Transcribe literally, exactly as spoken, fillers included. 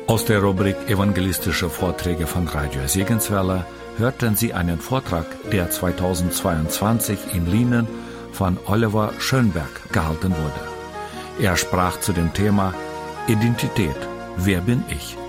Aus der Rubrik Evangelistische Vorträge von Radio Segenswelle hörten Sie einen Vortrag, der zweitausendzweiundzwanzig in Lienen von Oliver Schönberg gehalten wurde. Er sprach zu dem Thema Identität. Wer bin ich?